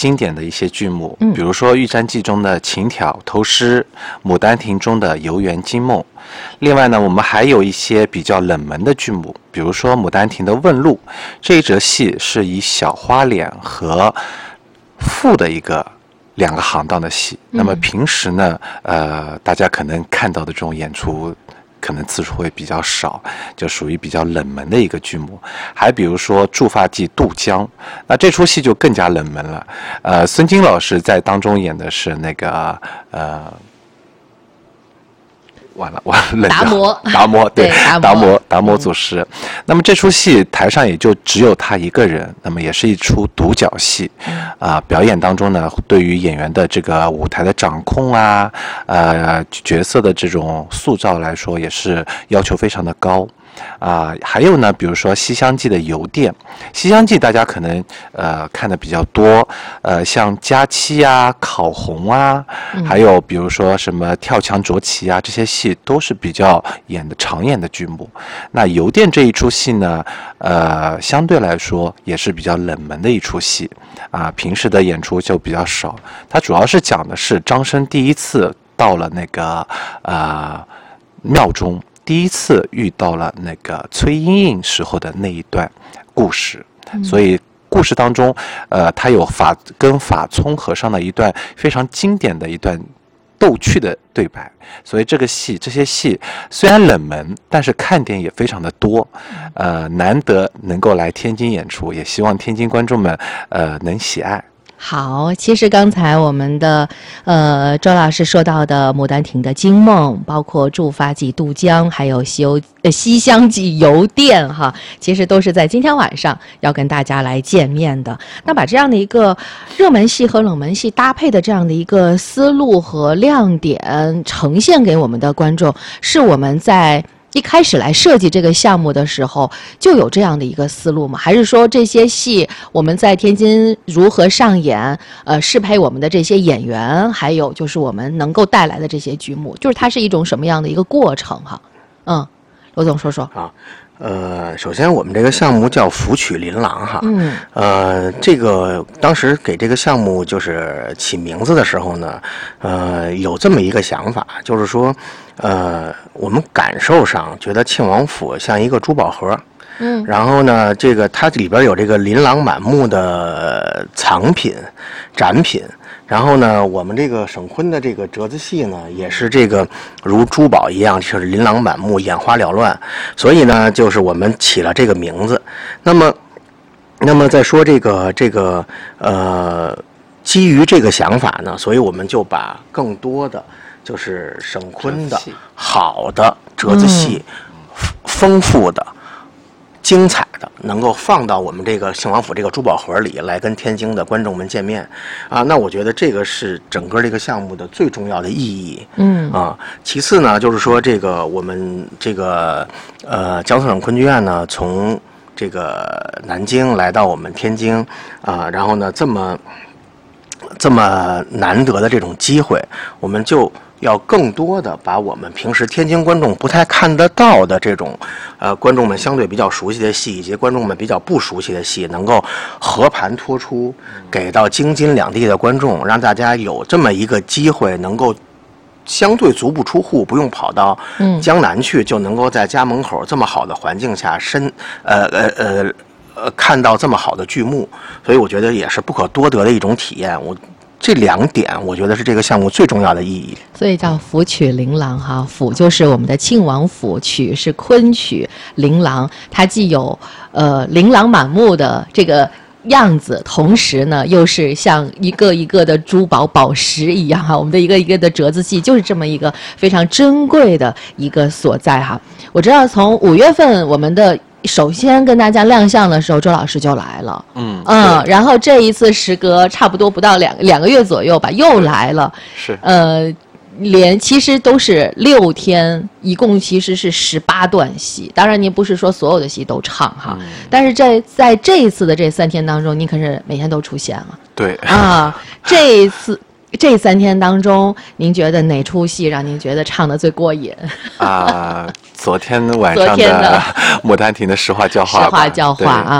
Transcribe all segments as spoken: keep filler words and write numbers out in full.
经典的一些剧目， 嗯、 比如说《玉簪记》中的情挑偷诗，《牡丹亭》中的游园惊梦。另外呢，我们还有一些比较冷门的剧目，比如说《牡丹亭》的问路，这一折戏是以小花脸和妇的一个两个行当的戏。那么平时呢，呃，大家可能看到的这种演出，可能次数会比较少，就属于比较冷门的一个剧目。还比如说《驻发记渡江》，那这出戏就更加冷门了。呃，孙京老师在当中演的是那个呃。完了，完了， 达摩， 达摩，对， 对达摩，达摩祖师。嗯、那么这出戏台上也就只有他一个人，那么也是一出独角戏，啊、呃，表演当中呢，对于演员的这个舞台的掌控啊，呃，角色的这种塑造来说，也是要求非常的高。啊、呃，还有呢，比如说《西厢记》的游店，《西厢记》大家可能呃看的比较多，呃，像佳期啊、考红啊，还有比如说什么跳墙捉棋啊，这些戏都是比较演的常演的剧目。那游店这一出戏呢，呃，相对来说也是比较冷门的一出戏啊、呃，平时的演出就比较少。它主要是讲的是张生第一次到了那个呃庙中。第一次遇到了那个崔莺莺时候的那一段故事，嗯、所以故事当中，呃，他有法跟法聪和尚的一段非常经典的一段逗趣的对白，所以这个戏这些戏虽然冷门，但是看点也非常的多，呃，难得能够来天津演出，也希望天津观众们呃能喜爱。 好，其实刚才我们的呃周老师说到的《牡丹亭》的惊梦，包括《驻发记》渡江，还有西游呃《西厢记》游店哈，其实都是在今天晚上要跟大家来见面的。那把这样的一个热门戏和冷门戏搭配的这样的一个思路和亮点呈现给我们的观众，是我们在一开始来设计这个项目的时候就有这样的一个思路吗？还是说这些戏我们在天津如何上演，呃，适配我们的这些演员，还有就是我们能够带来的这些剧目，就是它是一种什么样的一个过程哈？嗯，罗总说说。 啊，呃，首先我们这个项目叫福曲琳琅哈， 嗯， 呃，这个当时给这个项目就是起名字的时候呢，呃，有这么一个想法，就是说。呃，我们感受上觉得庆王府像一个珠宝盒， 嗯， 然后呢，这个它里边有这个琳琅满目的藏品、展品，然后呢，我们这个省昆的这个折子戏呢，也是这个如珠宝一样，就是琳琅满目、眼花缭乱，所以呢，就是我们起了这个名字。那么，那么再说这个这个呃，基于这个想法呢，所以我们就把更多的。就是省昆的好的折子戏，嗯、丰富的、精彩的，能够放到我们这个庆王府这个珠宝盒里来跟天津的观众们见面啊。那我觉得这个是整个这个项目的最重要的意义。 嗯啊，其次呢，就是说这个我们这个呃江苏省昆剧院呢，从这个南京来到我们天津啊，然后呢这么这么难得的这种机会，我们就。要更多的把我们平时天津观众不太看得到的这种，呃，观众们相对比较熟悉的戏，以及观众们比较不熟悉的戏，能够和盘托出，给到京津两地的观众，让大家有这么一个机会，能够相对足不出户，不用跑到江南去，就能够在家门口这么好的环境下，身呃呃呃呃看到这么好的剧目，所以我觉得也是不可多得的一种体验。我。这两点，我觉得是这个项目最重要的意义。 所以叫福曲琳琅哈，福就是我们的庆王府，曲是昆曲，琳琅它既有呃琳琅满目的这个样子，同时呢又是像一个一个的珠宝宝石一样哈，我们的一个一个的折子戏就是这么一个非常珍贵的一个所在哈。我知道从五月份我们的。首先跟大家亮相的时候，周老师就来了， 嗯嗯，然后这一次时隔差不多不到两两个月左右吧，又来了， 是， 呃，连其实都是六天，一共其实是十八段戏，当然您不是说所有的戏都唱哈，嗯、但是在在这一次的这三天当中，您可是每天都出现了， 对啊，这一次。这三天当中，您觉得哪出戏让您觉得唱得最过瘾？ 啊，昨天晚上的《牡丹亭》的实话教化， 实话教化啊，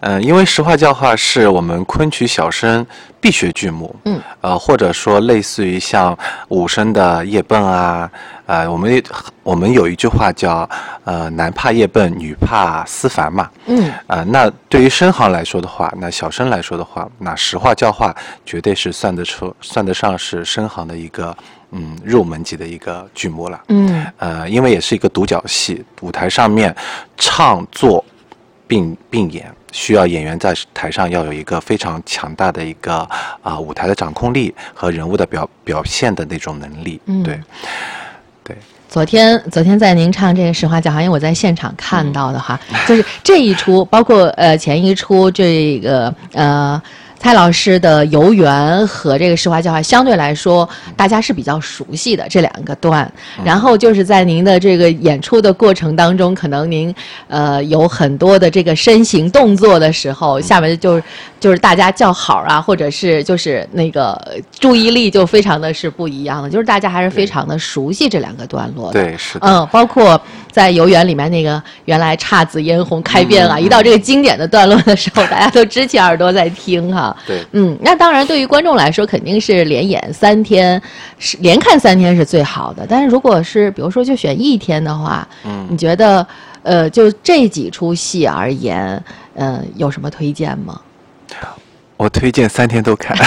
嗯、呃，因为实话教化是我们昆曲小生必学剧目， 嗯， 呃，或者说类似于像武生的夜奔啊，呃，我们我们有一句话叫呃男怕夜奔，女怕思凡嘛， 嗯， 呃，那对于生行来说的话，那小生来说的话，那实话教化绝对是算得出算得上是生行的一个嗯入门级的一个剧目了， 嗯， 呃，因为也是一个独角戏，舞台上面唱作并并演。需要演员在台上要有一个非常强大的一个啊、呃、舞台的掌控力和人物的表表现的那种能力， 嗯、 对，对。 昨天，昨天在您唱这个实话教化，因为我在现场看到的哈，嗯、就是这一出，包括呃前一出这个呃。蔡老师的游园和这个实话教化相对来说大家是比较熟悉的这两个段，然后就是在您的这个演出的过程当中，可能您呃有很多的这个身形动作的时候，下面就就是大家叫好啊，或者是就是那个注意力就非常的是不一样的，就是大家还是非常的熟悉这两个段落的。 对，是的。 嗯，包括在游园里面那个原来姹紫嫣红开遍啊，嗯、一到这个经典的段落的时候，大家都支起耳朵在听哈。 对， 嗯，那当然，对于观众来说，肯定是连演三天，是连看三天是最好的。但是如果是比如说就选一天的话，嗯，你觉得呃，就这几出戏而言，嗯、呃，有什么推荐吗？ 我推荐三天都看。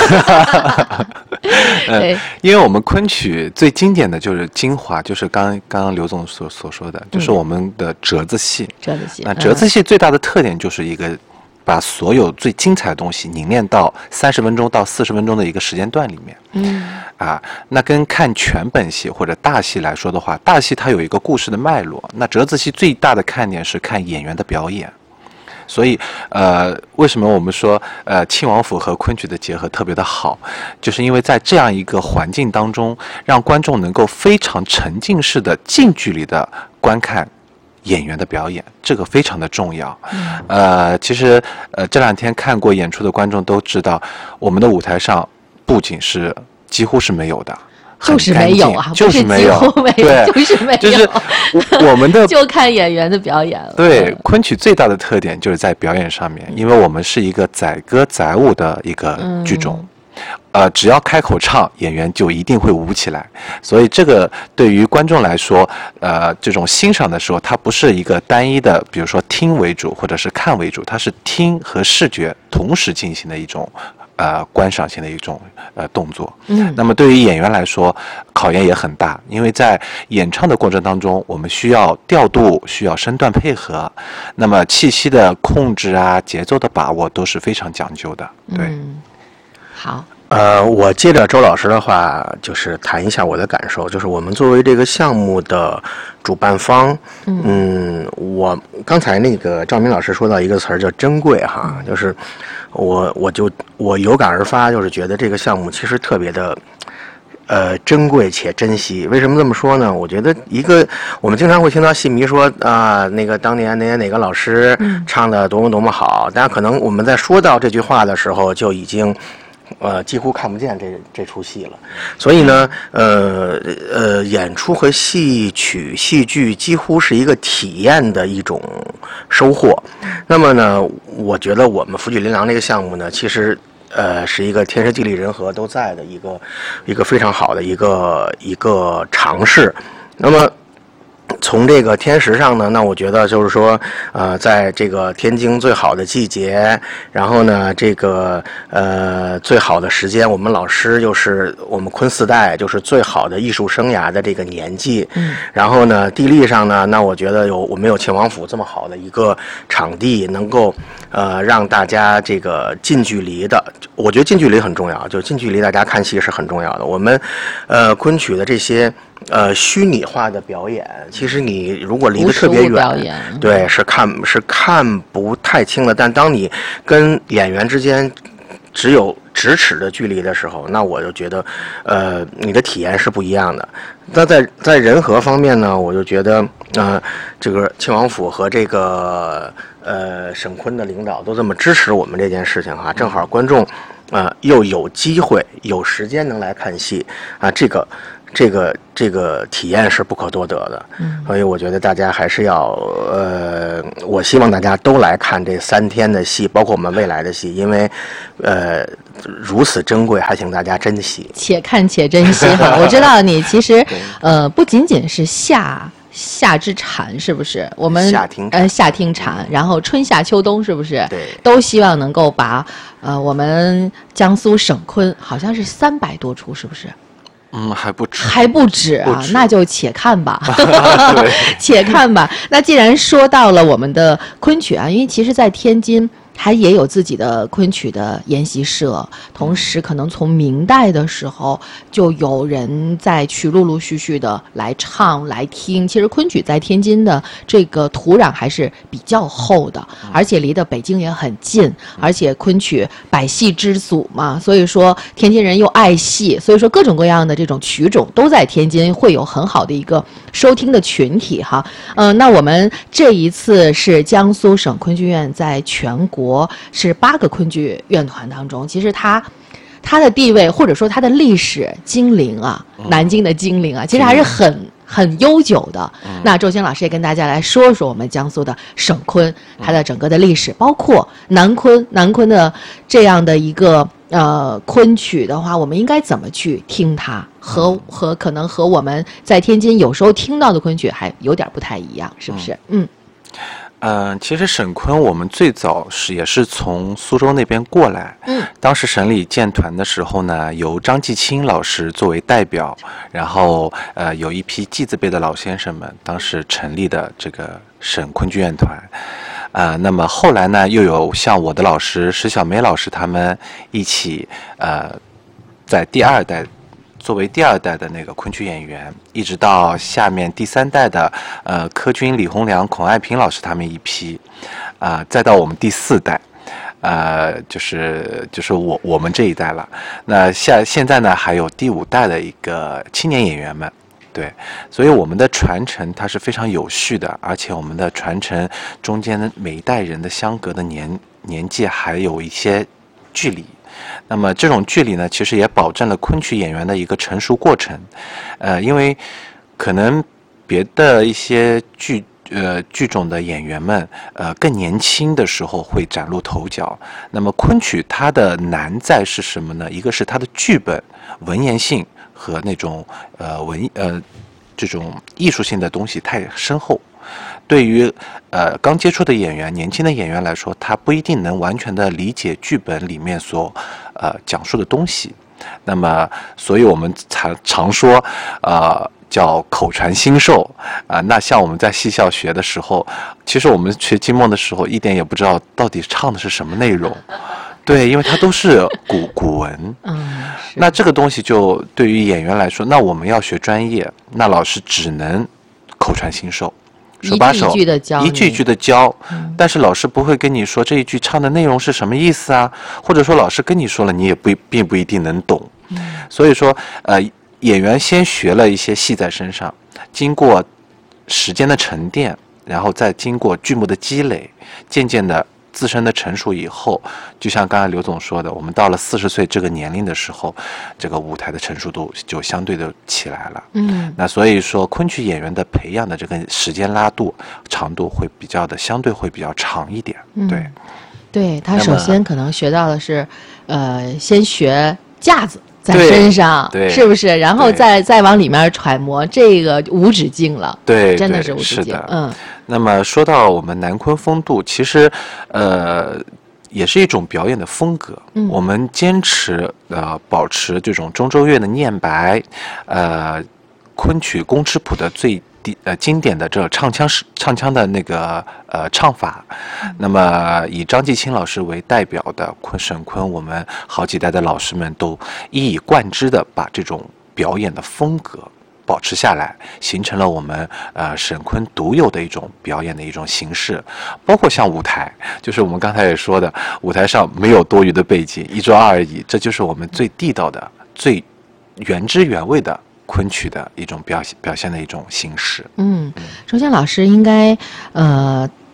呃，因为我们昆曲最经典的就是精华，就是刚刚刚刘总所所说的，就是我们的折子戏。 折子戏。 那折子戏最大的特点就是一个。把所有最精彩的东西凝练到三十分钟到四十分钟的一个时间段里面， 嗯， 啊，那跟看全本戏或者大戏来说的话，大戏它有一个故事的脉络，那折子戏最大的看点是看演员的表演，所以呃，为什么我们说呃庆王府和昆曲的结合特别的好，就是因为在这样一个环境当中，让观众能够非常沉浸式的近距离的观看演员的表演，这个非常的重要。嗯、呃，其实呃这两天看过演出的观众都知道，我们的舞台上布景是几乎是没有的， 就是没有啊， 就是没有， 没有对，就是没有， 就是我们的就看演员的表演了。 对，昆曲最大的特点就是在表演上面，因为我们是一个载歌载舞的一个剧种。嗯呃，只要开口唱，演员就一定会舞起来，所以这个对于观众来说，呃，这种欣赏的时候，它不是一个单一的，比如说听为主或者是看为主，它是听和视觉同时进行的一种呃观赏性的一种呃动作。嗯，那么对于演员来说，考验也很大，因为在演唱的过程当中，我们需要调度，需要身段配合，那么气息的控制啊，节奏的把握都是非常讲究的。对。嗯， 好。 呃，我接着周老师的话，就是谈一下我的感受。就是我们作为这个项目的主办方，嗯，嗯我刚才那个赵明老师说到一个词儿叫珍贵哈，就是我我就我有感而发，就是觉得这个项目其实特别的。呃，珍贵且珍惜。为什么这么说呢？我觉得一个我们经常会听到戏迷说啊、呃，那个当年哪哪哪个老师唱的多么多么好，但可能我们在说到这句话的时候就已经。呃，几乎看不见这这出戏了，所以呢，呃呃，演出和戏曲、戏剧几乎是一个体验的一种收获。那么呢，我觉得我们福举琳琅这个项目呢，其实呃是一个天时地利人和都在的一个一个非常好的一个一个尝试。那么。从这个天时上呢，那我觉得就是说，呃，在这个天津最好的季节，然后呢，这个呃最好的时间，我们老师又是我们昆四代，就是最好的艺术生涯的这个年纪。嗯。然后呢，地利上呢，那我觉得有我们有庆王府这么好的一个场地，能够呃让大家这个近距离的，我觉得近距离很重要，就近距离大家看戏是很重要的。我们呃昆曲的这些。呃，虚拟化的表演，其实你如果离得特别远，对，是看是看不太清的。但当你跟演员之间只有咫尺的距离的时候，那我就觉得，呃，你的体验是不一样的。那在在人和方面呢，我就觉得，呃，这个庆王府和这个呃沈坤的领导都这么支持我们这件事情哈，正好观众。呃，又有机会有时间能来看戏啊，这个这个这个体验是不可多得的。嗯，所以我觉得大家还是要呃，我希望大家都来看这三天的戏，包括我们未来的戏，因为呃如此珍贵，还请大家珍惜。 且看且珍惜哈。我知道你其实呃不仅仅是夏。夏之产是不是？我们夏听呃夏听产，然后春夏秋冬是不是？ 对， 都希望能够把呃我们江苏省昆好像是三百多出，是不是？ 嗯，还不止， 还不止啊， 不止那就且看吧，且看吧。那既然说到了我们的昆曲啊，因为其实，在天津。它也有自己的昆曲的研习社，同时可能从明代的时候就有人在去陆陆续续的来唱来听。其实昆曲在天津的这个土壤还是比较厚的，而且离得北京也很近，而且昆曲百戏之祖嘛，所以说天津人又爱戏，所以说各种各样的这种曲种都在天津会有很好的一个收听的群体哈。嗯、呃，那我们这一次是江苏省昆剧院在全国。是八个昆剧院团当中，其实它它的地位或者说它的历史精灵啊，南京的精灵啊，其实还是很很悠久的。嗯、那周星老师也跟大家来说说我们江苏的省昆它的整个的历史，包括南昆南昆的这样的一个呃昆曲的话，我们应该怎么去听它，和和可能和我们在天津有时候听到的昆曲还有点不太一样，是不是？嗯。 嗯、呃，其实省昆我们最早是也是从苏州那边过来， 嗯， 当时省里建团的时候呢，由张继清老师作为代表，然后呃有一批记字辈的老先生们，当时成立的这个省昆剧院团，啊、呃，那么后来呢，又有像我的老师石小梅老师他们一起，呃，在第二代。作为第二代的那个昆曲演员，一直到下面第三代的呃柯军、李洪良、孔爱萍老师他们一批，啊、呃，再到我们第四代，呃，就是就是我我们这一代了。那下现在呢，还有第五代的一个青年演员们，对，所以我们的传承它是非常有序的，而且我们的传承中间每一代人的相隔的年年纪还有一些距离。那么这种距离呢，其实也保证了昆曲演员的一个成熟过程。呃，因为可能别的一些剧呃剧种的演员们，呃更年轻的时候会崭露头角。那么昆曲它的难在是什么呢？一个是它的剧本文言性和那种呃文呃这种艺术性的东西太深厚。对于呃刚接触的演员、年轻的演员来说，他不一定能完全的理解剧本里面所呃讲述的东西。那么，所以我们常常说，呃，叫口传心授啊、呃。那像我们在戏校学的时候，其实我们学金梦的时候，一点也不知道到底唱的是什么内容。对，因为它都是古古文。 嗯， 那这个东西就对于演员来说，那我们要学专业，那老师只能口传心授。手把手， 一句一句的教， 一句一句的教， 嗯、 但是老师不会跟你说这一句唱的内容是什么意思啊，或者说老师跟你说了，你也不并不一定能懂。 嗯、 所以说，呃，演员先学了一些戏在身上，经过时间的沉淀，然后再经过剧目的积累，渐渐的自身的成熟以后，就像刚才刘总说的，我们到了四十岁这个年龄的时候，这个舞台的成熟度就相对的起来了。 嗯， 那所以说昆曲演员的培养的这个时间拉度长度会比较的相对会比较长一点。 嗯、 对， 对他首先可能学到的是，呃，先学架子。在身上，是不是？然后再再往里面揣摩，这个无止境了。 对， 真的是无止境。嗯。 那么说到我们南昆风度，其实，呃，也是一种表演的风格。 嗯。 我们坚持呃保持这种中州乐的念白，呃，昆曲宫尺谱的最呃经典的这个唱腔唱腔的那个呃唱法。嗯、那么以张继清老师为代表的昆省昆，我们好几代的老师们都一以贯之的把这种表演的风格保持下来，形成了我们呃省昆独有的一种表演的一种形式。包括像舞台，就是我们刚才也说的，舞台上没有多余的背景，一桌二椅，这就是我们最地道的、最原汁原味的昆曲的一种表现表现的一种形式。 嗯，周先老师应该呃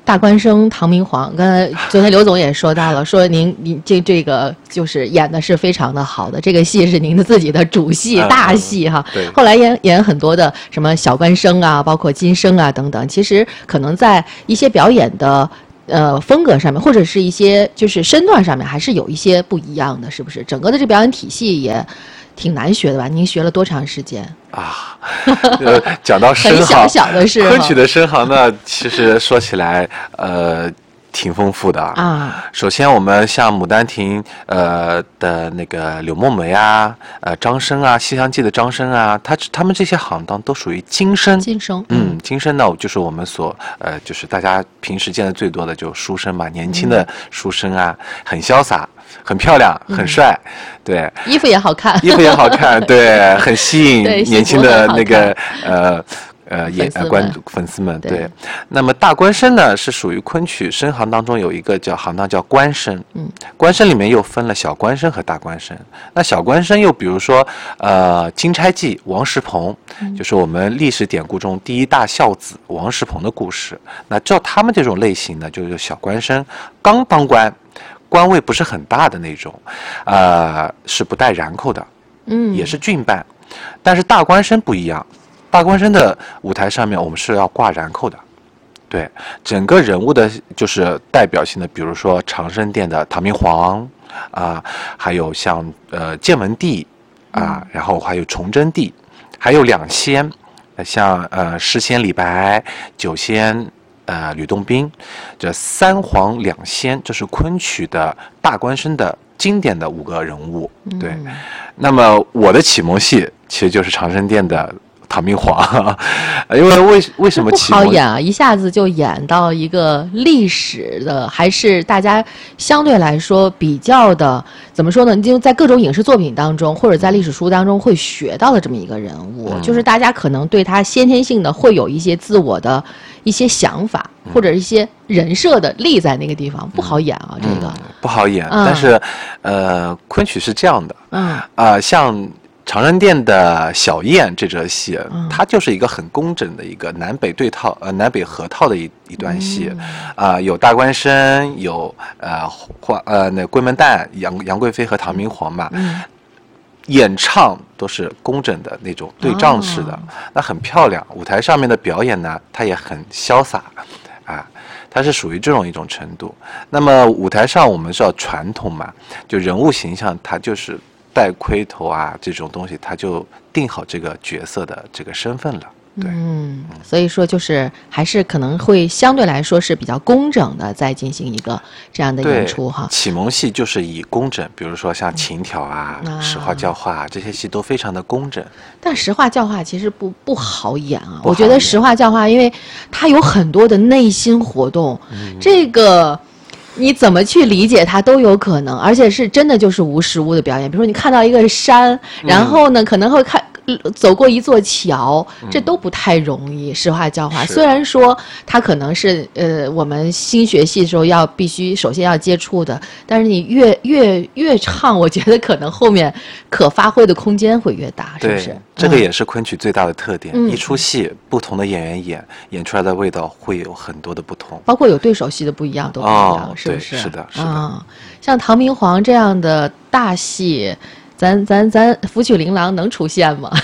大官生唐明皇，刚才昨天刘总也说到了，说您您这这个就是演的是非常的好的，这个戏是您的自己的主戏、嗯、大戏哈。 对。 后来演演很多的什么小官生啊，包括金生啊等等，其实可能在一些表演的呃风格上面，或者是一些就是身段上面，还是有一些不一样的，是不是？整个的这表演体系也挺难学的吧？您学了多长时间？ 啊，呃，讲到声行， 很小小的是昆曲的声行呢，其实说起来，呃，挺丰富的啊。 首先，我们像《牡丹亭》呃的那个柳梦梅啊，呃张生啊，《西厢记》的张生啊，他他们这些行当都属于京声。 京声， 嗯，京声呢，就是我们所呃，就是大家平时见的最多的就书生嘛，年轻的书生啊，嗯、很潇洒。很漂亮，很帅，嗯、对， 衣服也好看， 衣服也好看，对，很吸引年轻的那个呃呃演观粉丝们，对。对那么大官生呢，是属于昆曲声行当中有一个叫行当叫官声，嗯，官声里面又分了小官声和大官声。那小官声又比如说呃《金钗记》王石鹏、嗯，就是我们历史典故中第一大孝子王石鹏的故事。那照他们这种类型呢，就是小官声，刚当官。官位不是很大的那种，呃，是不带然扣的，嗯，也是郡办，但是大官生不一样，大官生的舞台上面我们是要挂然扣的，对，整个人物的就是代表性的，比如说长生殿的唐明皇啊、呃，还有像呃建文帝啊、呃，然后还有崇祯帝，还有两仙，像呃诗仙李白、酒仙。呃，吕洞宾，这三皇两仙，这是昆曲的大官生的经典的五个人物。对，嗯、那么我的启蒙戏其实就是长生殿的唐明皇，因为为为什么启蒙不好演啊？一下子就演到一个历史的，还是大家相对来说比较的，怎么说呢？就在各种影视作品当中，或者在历史书当中会学到的这么一个人物，嗯、就是大家可能对他先天性的会有一些自我的。一些想法或者一些人设的立在那个地方，不好演啊，这个、 嗯、不好演。嗯、但是，呃，昆曲是这样的，嗯啊、呃，像长生殿的小燕这折戏，嗯、它就是一个很工整的一个南北对套，呃，南北合套的一一段戏，啊、嗯呃，有大官生，有呃花呃那桂门旦杨杨贵妃和唐明皇嘛。嗯演唱都是工整的那种对仗式的，哦、那很漂亮。舞台上面的表演呢，它也很潇洒，啊，它是属于这种一种程度。那么舞台上我们知道传统嘛，就人物形象，它就是戴盔头啊这种东西，它就定好这个角色的这个身份了。对， 嗯，所以说就是还是可能会相对来说是比较工整的，再进行一个这样的演出哈。 启蒙戏就是以工整，比如说像琴挑啊、嗯、实话教化、啊、这些戏都非常的工整。 但实话教化其实不不好演啊，我觉得实话教化，因为它有很多的内心活动，嗯、这个。你怎么去理解它都有可能，而且是真的就是无实物的表演。比如说你看到一个山，然后呢、嗯、可能会看走过一座桥，这都不太容易。实话教化，虽然说它可能是呃我们新学戏的时候要必须首先要接触的，但是你越越越唱，我觉得可能后面可发挥的空间会越大，是不是？ 这个也是昆曲最大的特点。嗯、一出戏，不同的演员演演出来的味道会有很多的不同， 包括有对手戏的不一样，都不一样，哦、是不是？ 是的，是的。 啊、像唐明皇这样的大戏。咱咱咱福曲琳琅能出现吗？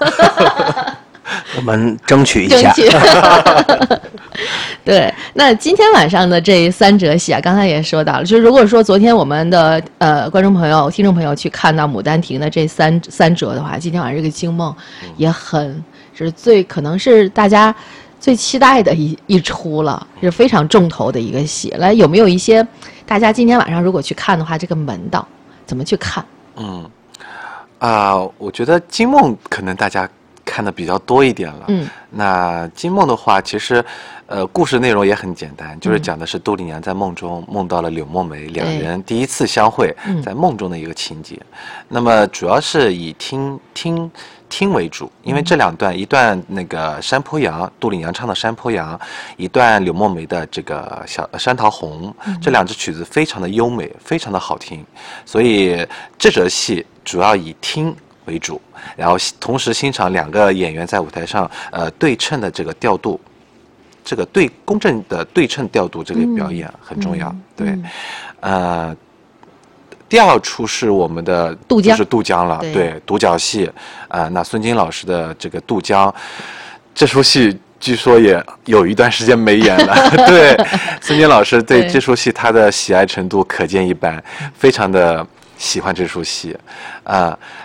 我们争取一下。 对，那今天晚上的这三折戏啊，刚才也说到了，就是如果说昨天我们的呃观众朋友、听众朋友去看到《牡丹亭》的这三三折的话，今天晚上这个惊梦也很是最可能是大家最期待的一一出了，是非常重头的一个戏。来，有没有一些大家今天晚上如果去看的话，这个门道怎么去看？ 嗯。啊、呃，我觉得惊梦可能大家看的比较多一点了。嗯，那惊梦的话，其实，呃，故事内容也很简单，就是讲的是杜丽娘在梦中梦到了柳梦梅，两人第一次相会，在梦中的一个情节。嗯、那么主要是以听听听为主，因为这两段，一段那个山坡羊，杜丽娘唱的山坡羊，一段柳梦梅的这个小山桃红，嗯、这两支曲子非常的优美，非常的好听，所以这折戏主要以听为主，然后同时欣赏两个演员在舞台上呃对称的这个调度， 这个对公正的对称调度这个表演很重要。 嗯、 对， 嗯、 呃，第二出是我们的渡江， 就是渡江了， 对， 对独角戏，啊、呃，那孙京老师的这个渡江，这出戏。据说也有一段时间没演了，对，孙京老师对这出戏他的喜爱程度可见一斑，非常的喜欢这出戏，啊、呃，